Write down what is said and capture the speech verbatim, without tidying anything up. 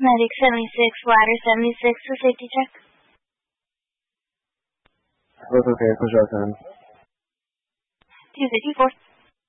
Medic seventy-six, ladder seventy-six for safety check. Both okay, push out ten. two fifty-four.